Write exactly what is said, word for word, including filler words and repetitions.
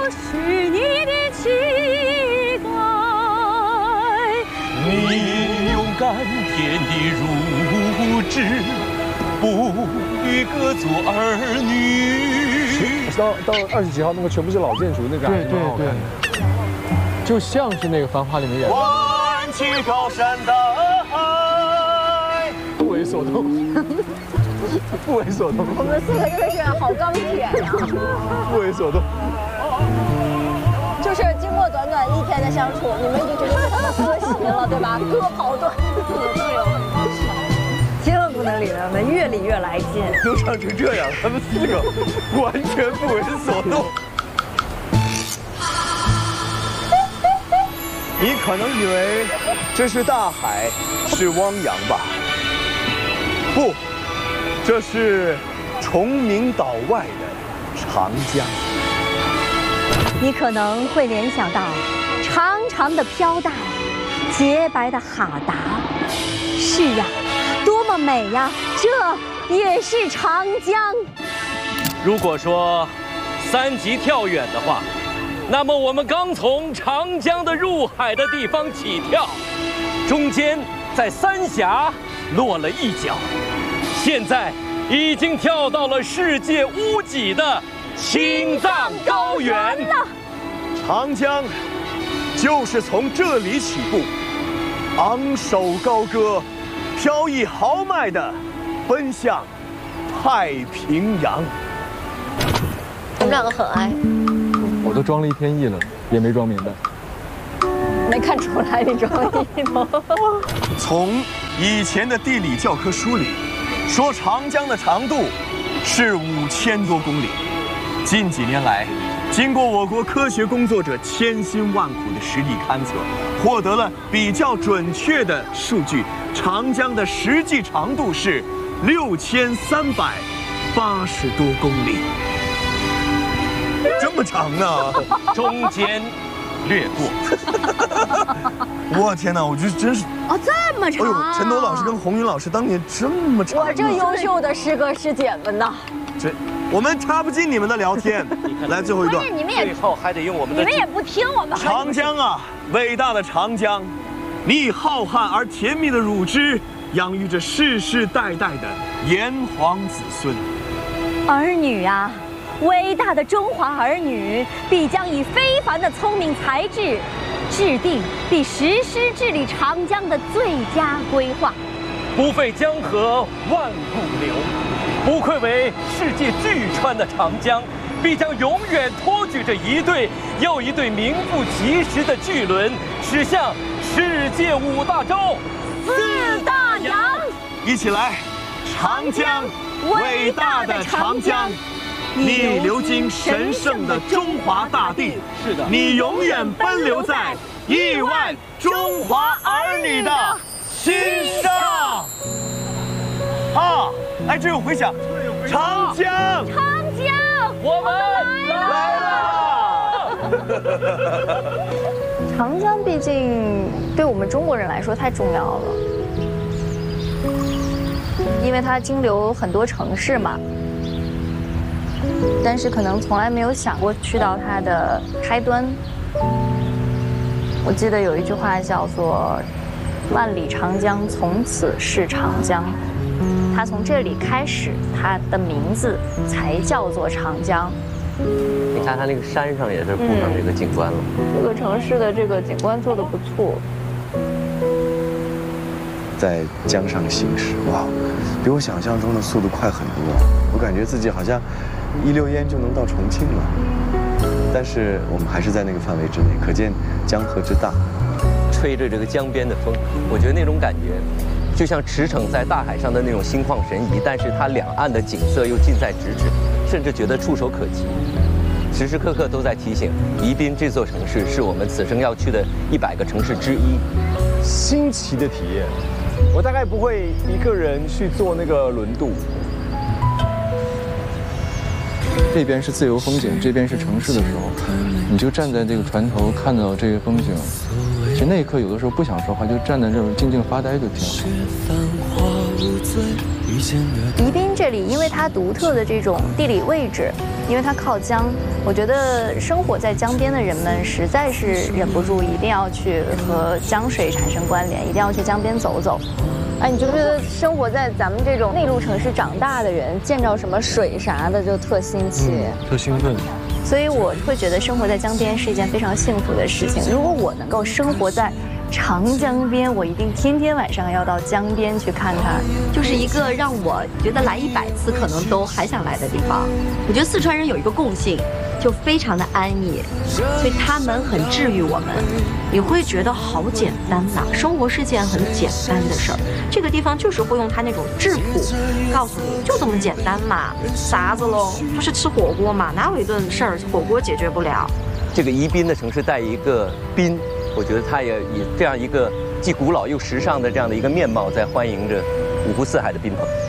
是你的期待。 你勇敢天地如织，不与各族儿女。 到到二十几号那个全部是老建筑，那个对对对，就像是那个《繁花》里面演的。 万起高山大海， 不为所动，不为所动。 我们四个真的是好钢铁呀！ 不为所动。 就是经过短短一天的相处，你们已经觉得我们割席了，对吧？割袍断子弟了。千万不能理他们，越理越来劲。 都唱成这样，他们四个完全不为所动。你可能以为这是大海，是汪洋吧？不，这是崇明岛外的长江。 你可能会联想到长长的飘带，洁白的哈达。是啊，多么美呀！这也是长江。 如果说三级跳远的话，那么我们刚从长江的入海的地方起跳，中间在三峡落了一脚，现在已经跳到了世界屋脊的青藏高原了。 长江就是从这里起步，昂首高歌，飘逸豪迈地奔向太平洋。 我们两个很爱。 我都装了一天译了，也没装明白。 没看出来你装译吗？ 从以前的地理教科书里说，长江的长度是五千多公里。近几年来，经过我国科学工作者千辛万苦的实地勘测，获得了比较准确的数据，长江的实际长度是六千三百八十多公里。这么长呢？ 中间略过。 我天哪，我觉得真是哦，这么长、啊！ 哎呦，陈铎老师跟红云老师当年这么长、啊， 我这优秀的师哥师姐们呐， 这我们插不进你们的聊天。来，最后一段， 你们也最后还得用我们的。 你们也不听我们。 长江啊，伟大的长江，你以浩瀚而甜蜜的乳汁，养育着世世代代的炎黄子孙。 儿女啊，伟大的中华儿女必将以非凡的聪明才智，制定并实施治理长江的最佳规划。 不废江河万古流，不愧为世界巨川的长江，必将永远托举着一对又一对名副其实的巨轮，驶向世界五大洲、 四大洋。 一起来，长江，伟大的长江，你流经神圣的中华大地， 是的， 你永远奔流在亿万中华儿女的心上。啊！哎，这有回响，长江， 长江， 我们来了。长江毕竟对我们中国人来说太重要了，因为它经流很多城市嘛。但是可能从来没有想过去到它的开端。我记得有一句话叫做“万里长江从此是长江”。它从这里开始，它的名字才叫做长江。 你看它那个山上也是铺上这个景观了。 嗯、这个城市的这个景观做得不错。 在江上行驶，哇，比我想象中的速度快很多。我感觉自己好像一溜烟就能到重庆了。但是我们还是在那个范围之内，可见江河之大。 吹着这个江边的风，我觉得那种感觉。就像驰骋在大海上的那种心旷神怡，但是它两岸的景色又近在咫尺，甚至觉得触手可及。时时刻刻都在提醒，宜宾这座城市是我们此生要去的一百个城市之一。 新奇的体验，我大概不会一个人去坐那个轮渡。 这边是自由风景，这边是城市的时候，你就站在这个船头看到这个风景。其实那一刻有的时候不想说话，就站在这儿静静发呆就挺好。 宜宾这里，因为它独特的这种地理位置，因为它靠江，我觉得生活在江边的人们实在是忍不住一定要去和江水产生关联，一定要去江边走走。哎，你觉不觉得生活在咱们这种内陆城市长大的人，见着什么水啥的就特新奇、 嗯、特兴奋？ 所以我会觉得生活在江边是一件非常幸福的事情。如果我能够生活在长江边，我一定天天晚上要到江边去看它， 就是一个让我觉得来一百次可能都还想来的地方。我觉得四川人有一个共性，就非常的安逸，所以他们很治愈我们。你会觉得好简单呐，生活是件很简单的事儿。这个地方就是会用他那种质朴，告诉你就这么简单嘛，啥子喽？不是吃火锅嘛？哪有一顿事儿火锅解决不了？ 这个宜宾的城市带一个宾，我觉得它也以这样一个既古老又时尚的这样的一个面貌，在欢迎着五湖四海的宾朋。